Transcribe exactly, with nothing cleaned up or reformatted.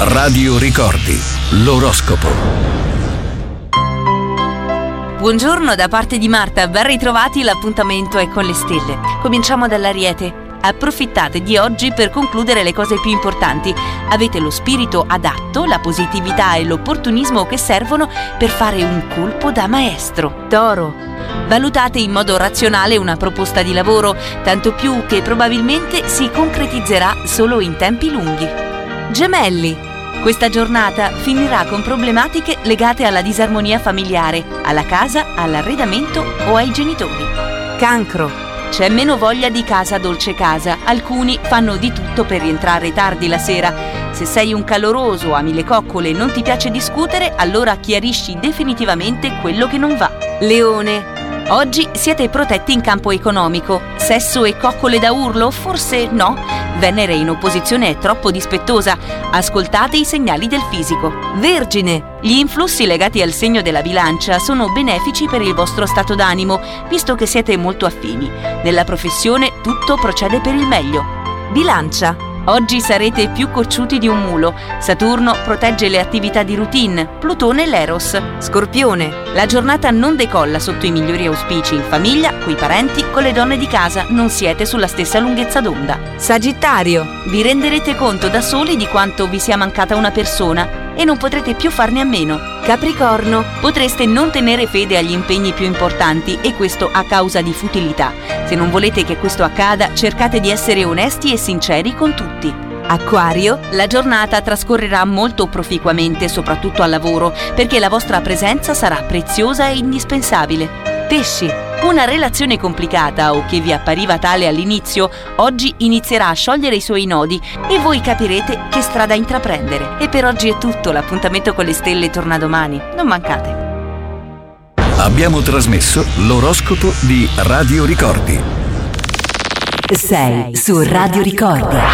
Radio Ricordi, l'oroscopo. Buongiorno da parte di Marta, ben ritrovati, l'appuntamento è con le stelle. Cominciamo dall'Ariete. Approfittate di oggi per concludere le cose più importanti. Avete lo spirito adatto, la positività e l'opportunismo che servono per fare un colpo da maestro. Toro. Valutate in modo razionale una proposta di lavoro, tanto più che probabilmente si concretizzerà solo in tempi lunghi. Gemelli. Questa giornata finirà con problematiche legate alla disarmonia familiare, alla casa, all'arredamento o ai genitori. Cancro. C'è meno voglia di casa dolce casa. Alcuni fanno di tutto per rientrare tardi la sera. Se sei un caloroso, ami le coccole e non ti piace discutere, allora chiarisci definitivamente quello che non va. Leone. Oggi siete protetti in campo economico. Sesso e coccole da urlo? Forse no. Venere in opposizione è troppo dispettosa. Ascoltate i segnali del fisico. Vergine. Gli influssi legati al segno della bilancia sono benefici per il vostro stato d'animo, visto che siete molto affini. Nella professione tutto procede per il meglio. Bilancia. Oggi sarete più cocciuti di un mulo. Saturno protegge le attività di routine, Plutone l'eros. Scorpione. La giornata non decolla sotto i migliori auspici in famiglia, coi parenti, con le donne di casa. Non siete sulla stessa lunghezza d'onda. Sagittario. Vi renderete conto da soli di quanto vi sia mancata una persona e non potrete più farne a meno. Capricorno. Potreste non tenere fede agli impegni più importanti e questo a causa di futilità. Se non volete che questo accada, cercate di essere onesti e sinceri con tutti. Acquario. La giornata trascorrerà molto proficuamente, soprattutto al lavoro, perché la vostra presenza sarà preziosa e indispensabile. Pesci. Una relazione complicata o che vi appariva tale all'inizio, oggi inizierà a sciogliere i suoi nodi e voi capirete che strada intraprendere. E per oggi è tutto, l'appuntamento con le stelle torna domani. Non mancate. Abbiamo trasmesso l'oroscopo di Radio Ricordi. sei su Radio Ricordi.